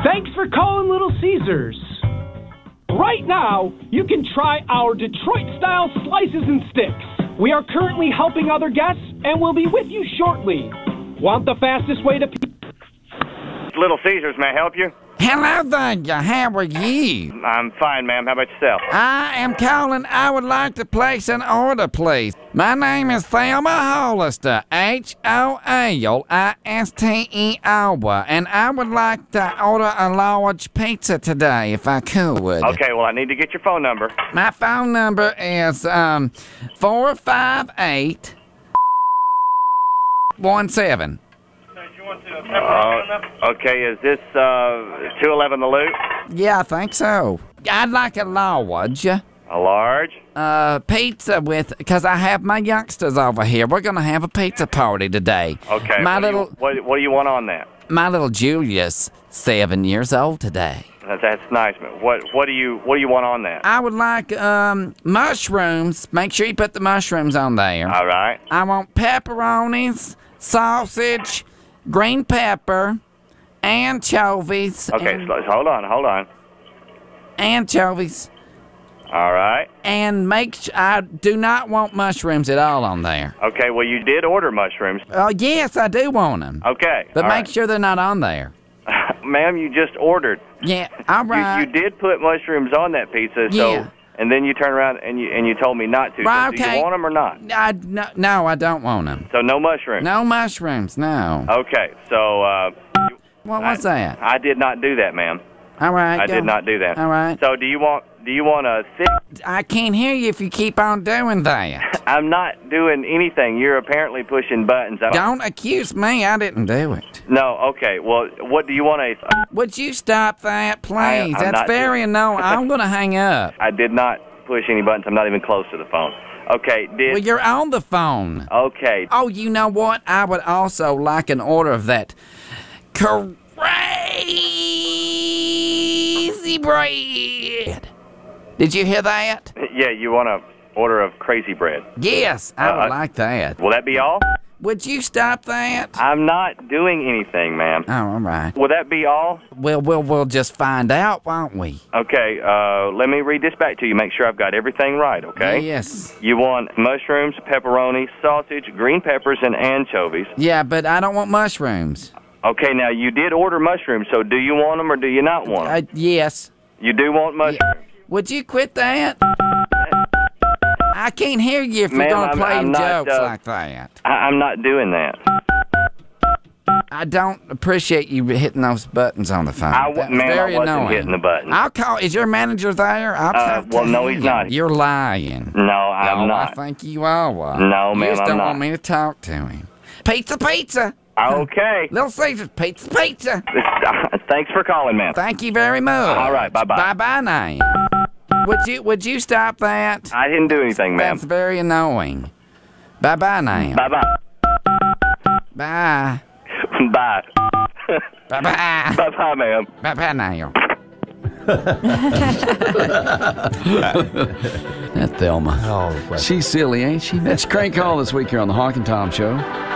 Thanks for calling Little Caesars. Right now, you can try our Detroit-style slices and sticks. We are currently helping other guests, and we'll be with you shortly. Want the fastest way to... Little Caesars, may I help you? Hello there, how are you? I'm fine, ma'am. How about yourself? I am calling. I would like to place an order, please. My name is Thelma Hollister, Holisteo, and I would like to order a large pizza today, if I could. Okay, well, I need to get your phone number. My phone number is 458-17. Okay, is this 211 The Loop? Yeah, I think so. I'd like a large. A large? Pizza with, because I have my youngsters over here. We're going to have a pizza party today. Okay, My what do you want on that? My little Julia's 7 years old today. That's nice, man. What do you want on that? I would like mushrooms. Make sure you put the mushrooms on there. All right. I want pepperonis, sausage, green pepper, anchovies. Okay, hold on. Anchovies. All right. And I do not want mushrooms at all on there. Okay, well, you did order mushrooms. Oh, yes, I do want them. Okay. But make sure they're not on there. Ma'am, you just ordered. Yeah, all right. You did put mushrooms on that pizza, so... Yeah. And then you turn around and you told me not to. Right, so do you want them or not? No, I don't want them. So no mushrooms? No mushrooms, no. Okay, so... What was that? I did not do that, ma'am. All right. I did not do that. All right. So do you want a thick... I can't hear you if you keep on doing that. I'm not doing anything. You're apparently pushing buttons. Don't accuse me. I didn't do it. No, okay. Well, what do you want a... Would you stop that, please? I'm That's very annoying. I'm going to hang up. I did not push any buttons. I'm not even close to the phone. Okay, Well, you're on the phone. Okay. Oh, you know what? I would also like an order of that crazy bread. Did you hear that? Yeah, you want an order of crazy bread? Yes, I would like that. Will that be all? Would you stop that? I'm not doing anything, ma'am. Oh, all right. Will that be all? Well, we'll just find out, won't we? Okay, let me read this back to you, make sure I've got everything right, okay? Yes. You want mushrooms, pepperoni, sausage, green peppers, and anchovies. Yeah, but I don't want mushrooms. Okay, now you did order mushrooms, so do you want them or do you not want them? Yes. You do want mushrooms? Yeah. Would you quit that? I can't hear you if you're going to play jokes like that. I'm not doing that. I don't appreciate you hitting those buttons on the phone. Man, very I wasn't annoying. hitting the button. I'll call. Is your manager there? I'll talk to well, no, him. he's not. You're lying. No, I'm not. I think you are. No, you man, just don't I'm not. want me to talk to him. Pizza. Okay. Little Caesars, pizza. Thanks for calling, man. Thank you very much. All right, bye-bye. Bye-bye now. Would you stop that? I didn't do anything, ma'am. That's very annoying. Bye-bye now. Bye-bye. Bye. Bye. Bye-bye. Bye-bye, ma'am. Bye-bye now. That Thelma. Oh, right. She's silly, ain't she? That's Crank Call this week here on the Hawk and Tom Show.